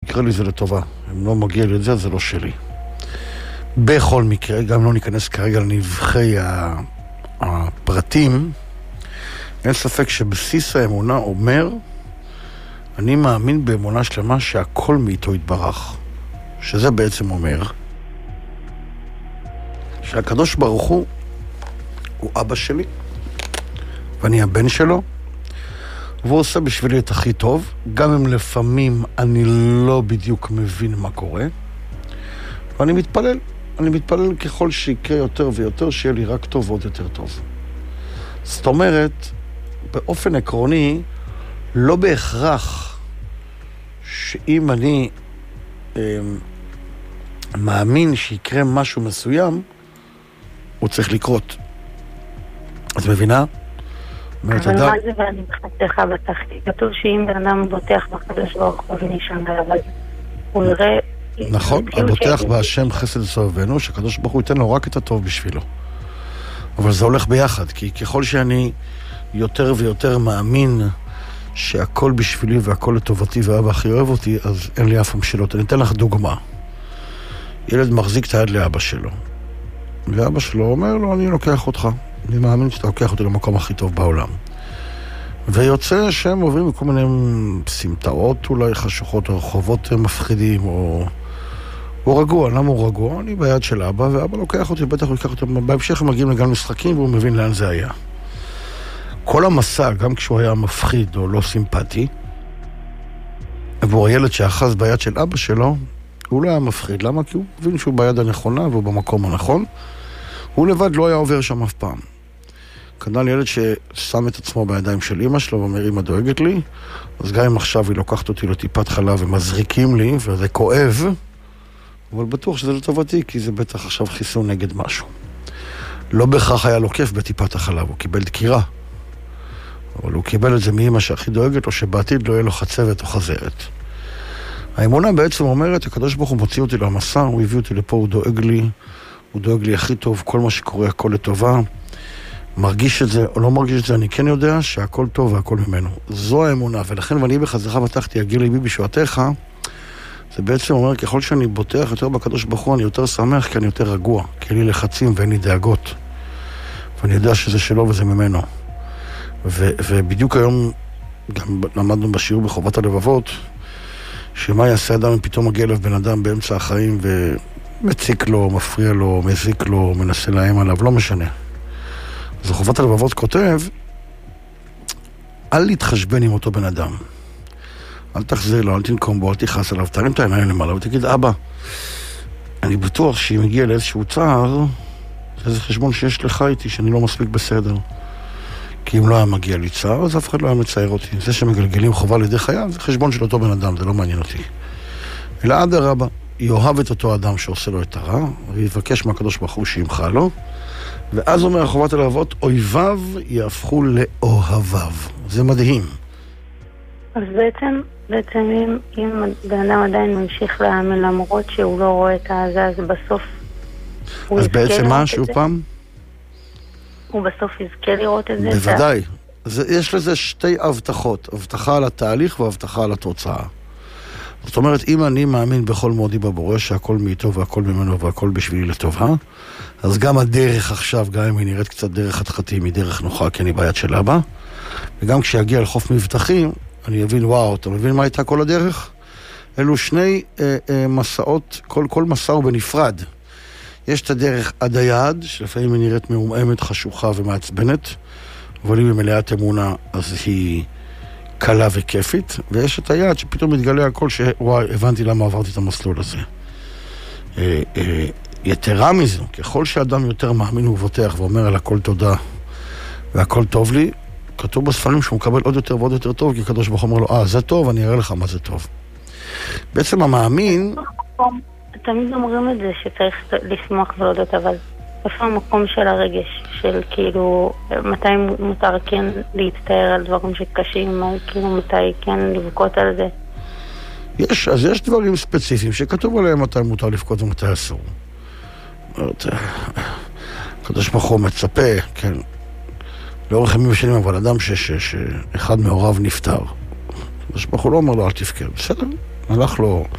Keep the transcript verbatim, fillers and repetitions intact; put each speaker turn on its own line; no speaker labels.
יקרה לי זה לטובה. אם לא מגיע לי את זה, זה לא שלי. בכל מקרה, גם לא ניכנס כרגע לנבחי הפרטים, אין ספק שבסיס האמונה אומר, אני מאמין באמונה שלמה שהכל מאיתו יתברך. שזה בעצם אומר, שהקדוש ברוך הוא, הוא אבא שלי, ואני הבן שלו, והוא עושה בשבילי את הכי טוב, גם אם לפעמים אני לא בדיוק מבין מה קורה, ואני מתפלל. אני מתפלל ככל שיקרה יותר ויותר, שיהיה לי רק טוב ועוד יותר טוב. זאת אומרת, באופן עקרוני, לא בהכרח שאם אני אה, מאמין שיקרה משהו מסוים, הוא צריך לקרות. את מבינה?
אבל מה זה ואני בחתך בתחתי? כתוב שאם בן אדם בוטח בקדוש ברוך הוא ונשאר, אבל הוא יראה...
נכון, הבוטח בהשם חסד סובבנו, שהקדוש ברוך הוא ייתן לו רק את הטוב בשבילו. אבל זה הולך ביחד, כי ככל שאני יותר ויותר מאמין שהכל בשבילי והכל לטובתי ואבא הכי אוהב אותי, אז אין לי אף פעם שאלות. אני אתן לך דוגמה. ילד מחזיק את היד לאבא שלו, ואבא שלו אומר לו, אני לוקח אותך. אני מאמין שאתה לוקח אותי למקום הכי טוב בעולם. ויוצא שהם עוברים בכל מיני סמטאות אולי חשוכות, או רחובות מפחידים, או... הוא רגוע. למה הוא רגוע? אני ביד של אבא, ואבא לוקח אותי, בטח הוא ייקח אותי. בהמשך הם מגיעים לגן משחקים, והוא מבין לאן זה היה. כל המסע, גם כשהוא היה מפחיד או לא סימפטי, עבור הילד שאחז ביד של אבא שלו, הוא לא היה מפחיד. למה? כי הוא מבין שהוא ביד הנכונה והוא במקום הנכון. הוא לבד לא היה עובר שם אף פעם. כנ"ל ילד ששם את עצמו בידיים של אמא שלו ואומר, אמא דואגת לי, אז גם אם עכשיו היא לוקחת אותי לטיפת חלב ומזריקים לי, וזה כואב, אבל בטוח שזה לטובתי, כי זה בטח עכשיו חיסון נגד משהו. לא בהכרח היה לו כיף בטיפת החלב, הוא קיבל דקירה. אבל הוא קיבל את זה מאמא שהכי דואגת לו, שבעתיד לא יהיה לו חצבת או חזרת. האמונה בעצם אומרת, הקדוש ברוך הוא מוציא אותי למסע, הוא הביא אותי לפה, הוא דואג לי, הוא דואג לי הכי טוב, כל מה שקורה, הכל לטובה. מרגיש את זה או לא מרגיש את זה, אני כן יודע שהכל טוב והכל ממנו. זו האמונה, ולכן ואני בחזרך בטחתי, יגיע ליבי בשעתך, זה בעצם אומר, ככל שאני בוטח יותר בקדוש ברוך הוא, אני יותר שמח, כי אני יותר רגוע, כי אין לי לחצים ואין לי דאגות. ואני יודע שזה שלו וזה ממנו. ו- ובדיוק היום, גם למדנו בשיעור בחובת הלבבות, שמה יעשה אדם אם פתאום מגיע אליו בן אדם באמצע החיים ומציק לו, מפריע לו, מזיק לו, מנסה להם עליו, לא משנה. אז חובת הלבבות כותב, אל להתחשבן עם אותו בן אדם. אל תחזיר לו, אל תנקום בו, אל תכעס עליו, תרים את העיניים למעלה ותגיד, אבא, אני בטוח שאם הגיע לאיזשהו צער, זה איזה חשבון שיש לך איתי, שאני לא מספיק בסדר. כי אם לא היה מגיע לי צער, אז אף אחד לא היה מצייר אותי. זה שמגלגלים חובה לידי חייו, זה חשבון של אותו בן אדם, זה לא מעניין אותי. אלא אדרבה, יאהב את אותו אדם שעושה לו את הרע, ויבקש מהקדוש ברוך הוא שימחה לו, ואז אומר חובת הלבבות, אויביו יהפכו לאוהביו. זה מדהים.
אז בעצם, בעצם אם, אם בן אדם עדיין ממשיך להאמין, למרות שהוא לא רואה את הזה, אז בסוף הוא
אז
יזכה
בעצם מה,
לראות
שהוא
את זה?
פעם?
הוא בסוף יזכה לראות את זה?
בוודאי. זה, יש לזה שתי הבטחות, הבטחה על התהליך והבטחה על התוצאה. זאת אומרת, אם אני מאמין בכל מאודי בבורא שהכל מאיתו והכל ממנו והכל בשבילי לטובה, אז גם הדרך עכשיו, גם אם היא נראית קצת דרך חתחתים, היא דרך נוחה, כי אני ביד של אבא, וגם כשיגיע לחוף מבטחים, אני אבין, וואו, אתה מבין מה הייתה כל הדרך? אלו שני אה, אה, מסעות, כל, כל מסע הוא בנפרד. יש את הדרך עד היעד, שלפעמים היא נראית מעומעמת, חשוכה ומעצבנת, אבל אם היא מלאת אמונה, אז היא קלה וכיפית, ויש את היעד שפתאום מתגלה הכל שוואי, הבנתי למה עברתי את המסלול הזה. אה, אה, יתרה מזו, ככל שאדם יותר מאמין ובוטח ואומר על הכל תודה והכל טוב לי, כתוב בספרים שהוא מקבל עוד יותר ועוד יותר טוב, כי הקדוש ברוך הוא אומר לו, אה, זה טוב, אני אראה לך מה זה טוב. בעצם המאמין...
תמיד אומרים את זה שצריך לשמוח ולהודות, אבל איפה המקום של הרגש, של כאילו, מתי מותר כן להצטער על דברים שקשים, כאילו מתי כן לבכות על זה?
יש, אז יש דברים ספציפיים שכתוב עליהם מתי מותר לבכות ומתי אסור. הקדוש ברוך הוא מצפה, כן, לאורך ימים שנים, אבל אדם ש, ש, שאחד מהוריו נפטר, הקדוש ברוך הוא לא אומר לו אל תבכה, בסדר, הלך לו